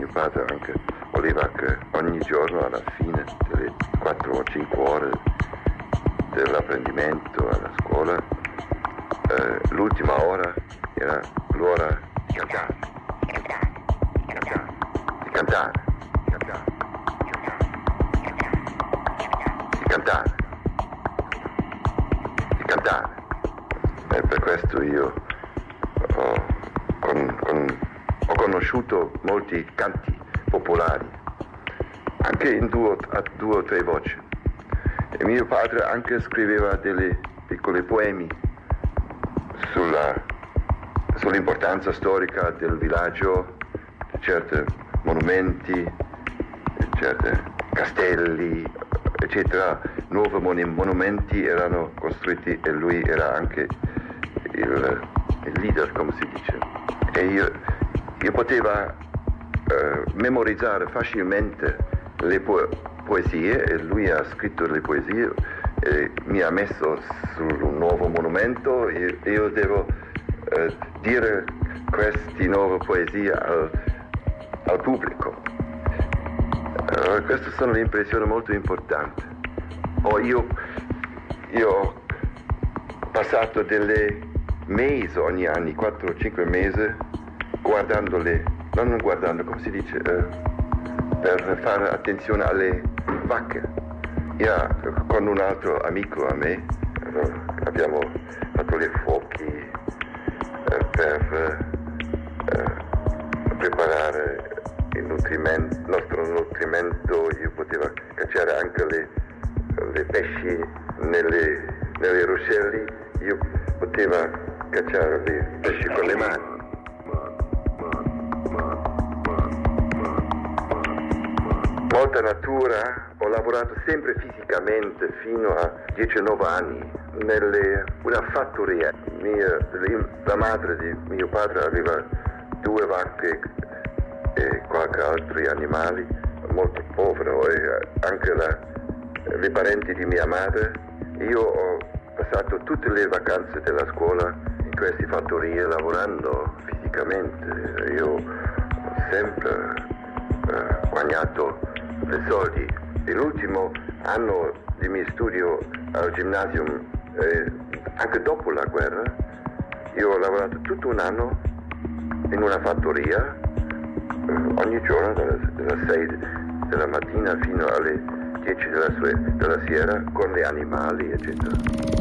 mio padre anche voleva che ogni giorno alla fine delle 4 o 5 ore dell'apprendimento alla scuola, l'ultima ora era l'ora di cantare, di cantare. E per questo io ho conosciuto molti canti popolari, anche in a due o tre voci. E mio padre anche scriveva delle piccole poemi sull'importanza storica del villaggio, di certi monumenti, di certi castelli, eccetera. Nuovi monumenti erano costruiti e lui era anche il leader, come si dice. E io potevo memorizzare facilmente le poesie, e lui ha scritto le poesie e mi ha messo su un nuovo monumento e io devo dire queste nuove poesie al pubblico. Queste sono le impressioni molto importanti. Io ho passato delle mesi ogni anno, 4 o 5 mesi, non guardando, come si dice, per fare attenzione alle vacche. Con un altro amico a me abbiamo fatto le fuochi per preparare il nostro nutrimento. Io potevo cacciare anche le pesci nelle ruscelli, io potevo cacciare le pesci con le mani. Molta natura, ho lavorato sempre fisicamente fino a 19 anni una fattoria. La madre di mio padre aveva 2 vacche e qualche altri animali, molto povero, e anche le parenti di mia madre. Io ho passato tutte le vacanze della scuola in queste fattorie lavorando fisicamente. Io ho sempre guadagnato dei soldi. L'ultimo anno di mio studio al ginnasio, anche dopo la guerra, io ho lavorato tutto un anno in una fattoria, ogni giorno dalle 6 della mattina fino alle 10 della sera, con gli animali, eccetera.